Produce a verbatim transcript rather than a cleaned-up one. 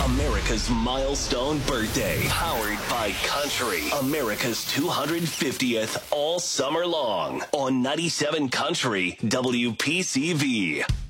America's milestone birthday. Powered by Country. America's two hundred fiftieth all summer long. On ninety-seven Country W P C V.